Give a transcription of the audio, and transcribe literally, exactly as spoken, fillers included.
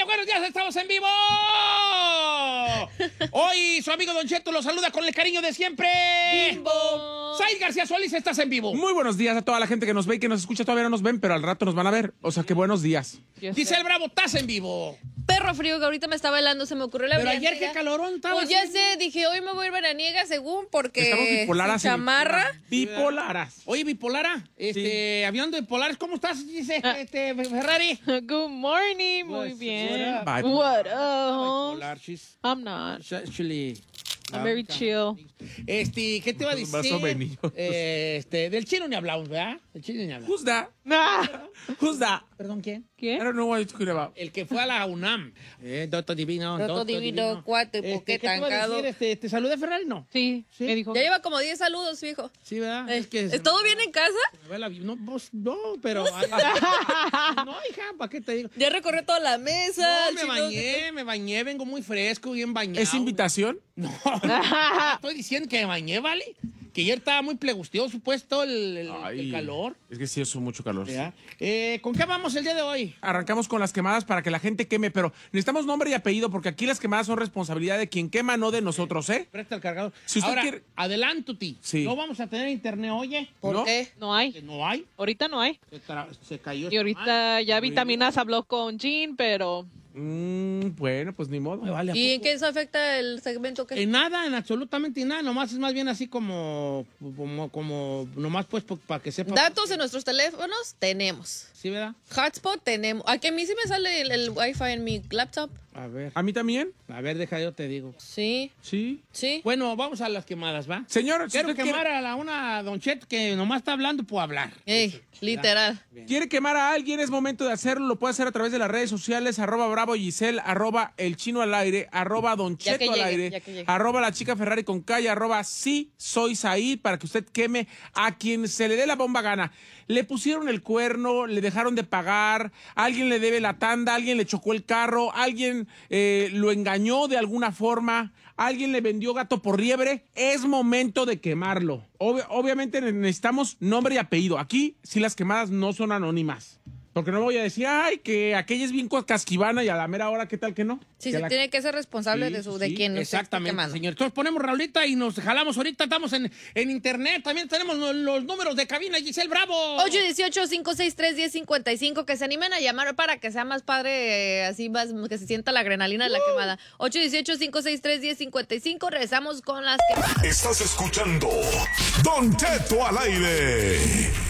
buenos días, estamos en vivo. Hoy su amigo Don Cheto los saluda con el cariño de siempre. ¡Bimbo! Said García Solís, estás en vivo. Muy buenos días a toda la gente que nos ve y que nos escucha. Todavía no nos ven, pero al rato nos van a ver. O sea, que buenos días. Giselle Bravo, estás en vivo. Perro frío que ahorita me estaba helando, se me ocurrió la Pero brillante ayer qué idea. calorón estaba. Pues ya así. sé, dije, hoy me voy a ir veraniega según porque Estamos bipolaras. sin en- chamarra. Bipolaras. Oye, bipolara, este, hablando de polares, ¿cómo estás, Giselle? Este, Ferrari. Good morning, muy Pues, bien. Bye. What up? Bipolar, she's I'm not. actually. I'm very chill. Este, ¿qué te iba a Más decir? o menos. Eh, este, del chino ni hablamos, ¿verdad? Del chino ni hablamos. Who's that? Nah. Who's that? Perdón, ¿quién? I ¿Qué? don't know what you're talking about. El que fue a la UNAM. Eh, doctor Divino. Doctor Divino, cuate, Este, poqué ¿qué te iba a tancado. decir? Este, ¿te saludé, Ferrari? No. Sí, Sí. me dijo. Ya lleva como diez saludos, fijo. Sí, ¿verdad? Eh, Es que ¿Es todo bien en casa? me ve la- No, pues, no, pero... no, hija, ¿para qué te digo? Ya recorrió toda la mesa. No, el me chino- bañé, me bañé, vengo muy fresco, bien bañado. ¿Es invitación? No, estoy diciendo que me bañé, ¿vale? Que ayer estaba muy plegustioso, pues, todo el, el- Ay, el calor. Es que sí, es mucho calor. ¿Verdad? Eh, ¿Con qué vamos el día de hoy? Arrancamos con las quemadas para que la gente queme, pero necesitamos nombre y apellido porque aquí las quemadas son responsabilidad de quien quema, no de nosotros, ¿eh? Presta el cargador. Si usted Ahora, quiere- adelántate. Sí. No vamos a tener internet, oye. ¿Por ¿No? qué? No Que hay. no hay. Ahorita no hay. Se, tra- se cayó. Y ahorita ya vi Vitaminas habló con Jean, pero Mm, bueno, pues ni modo. Me vale a ¿Y en poco. qué eso afecta el segmento que En nada, en absolutamente nada. Nomás es más bien así como, como, como nomás pues po- para que sepa. Datos en nuestros teléfonos tenemos. Sí, ¿verdad? Hotspot tenemos. Aquí a mí sí me sale el, el Wi-Fi en mi laptop. A ver. ¿A mí también? A ver, deja yo te digo. Sí, Sí. sí. Bueno, vamos a las quemadas, ¿va? Señor, si Quiero usted quemar quiere, a la una Don Chet que nomás está hablando por hablar. Ey, literal. quiere quemar a alguien, es momento de hacerlo. Lo puede hacer a través de las redes sociales, arroba Bravo Giselle, arroba El Chino al aire, arroba Don Ya que Cheto al llegue, aire, ya que llegue. arroba La Chica Ferrari con calle, arroba Sí Soy Said, para que usted queme a quien se le dé la bomba gana. Le pusieron el cuerno, le dejaron de pagar, alguien le debe la tanda, alguien le chocó el carro, alguien eh, lo engañó de alguna forma, alguien le vendió gato por liebre. Es momento de quemarlo. Ob- obviamente necesitamos nombre y apellido. Aquí sí las quemadas no son anónimas. Porque no voy a decir, ay, que aquella es bien casquivana y a la mera hora, ¿qué tal que no? Sí, Que se la- tiene que ser responsable Sí, de su sí, de sí, quien nos esté Exactamente, quemando. señor. Entonces ponemos Raulita y nos jalamos ahorita. Estamos en, en internet. También tenemos los, los números de cabina. Giselle Bravo. ocho uno ocho, cinco seis tres, uno cero cinco cinco, que se animen a llamar para que sea más padre, eh, así más, que se sienta la adrenalina de la quemada. ocho uno ocho, cinco seis tres, uno cero cinco cinco, regresamos con las quemadas. Estás escuchando Don Cheto al aire.